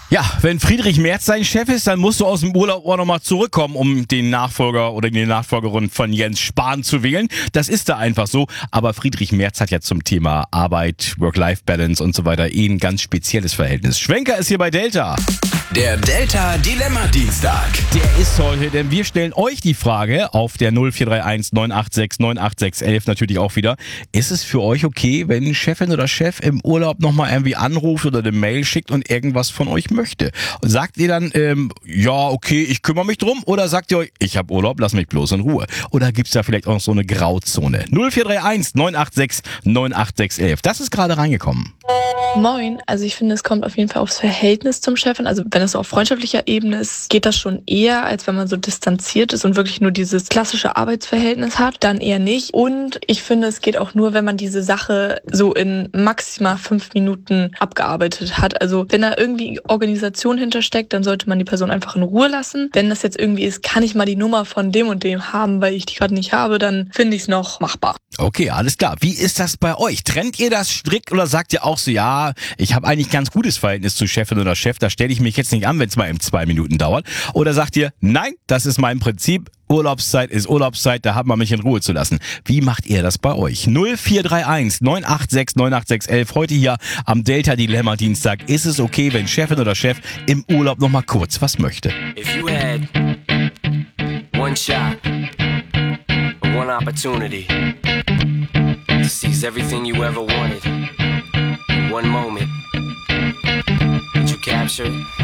Ja, wenn Friedrich Merz sein Chef ist, dann musst du aus dem Urlaub auch nochmal zurückkommen, um den Nachfolger oder die Nachfolgerin von Jens Spahn zu wählen. Das ist da einfach so. Aber Friedrich Merz hat ja zum Thema Arbeit, Work-Life-Balance und so weiter ein ganz spezielles Verhältnis. Schwenker ist hier bei Delta. Der Delta Dilemma Dienstag. Der ist heute, denn wir stellen euch die Frage auf der 0431 986 98611 natürlich auch wieder. Ist es für euch okay, wenn Chefin oder Chef im Urlaub nochmal irgendwie anruft oder eine Mail schickt und irgendwas von euch möchte? Sagt ihr dann, ja, okay, ich kümmere mich drum? Oder sagt ihr euch, ich habe Urlaub, lass mich bloß in Ruhe? Oder gibt's da vielleicht auch noch so eine Grauzone? 0431 986 98611. Das ist gerade reingekommen. Moin, also ich finde, es kommt auf jeden Fall aufs Verhältnis zum Chef an. Also wenn es auf freundschaftlicher Ebene ist, geht das schon eher, als wenn man so distanziert ist und wirklich nur dieses klassische Arbeitsverhältnis hat, dann eher nicht. Und ich finde, es geht auch nur, wenn man diese Sache so in maximal 5 Minuten abgearbeitet hat. Also wenn da irgendwie Organisation hintersteckt, dann sollte man die Person einfach in Ruhe lassen. Wenn das jetzt irgendwie ist, kann ich mal die Nummer von dem und dem haben, weil ich die gerade nicht habe, dann finde ich es noch machbar. Okay, alles klar. Wie ist das bei euch? Trennt ihr das strikt oder sagt ihr auch so, ja, ich habe eigentlich ganz gutes Verhältnis zu Chefin oder Chef, da stelle ich mich jetzt nicht an, wenn es mal 2 Minuten dauert? Oder sagt ihr, nein, das ist mein Prinzip, Urlaubszeit ist Urlaubszeit, da hat man mich in Ruhe zu lassen. Wie macht ihr das bei euch? 0431 986 98611, heute hier am Delta Dilemma Dienstag. Ist es okay, wenn Chefin oder Chef im Urlaub nochmal kurz was möchte? If you had one shot, one opportunity to seize everything you ever wanted in one moment, would you capture it?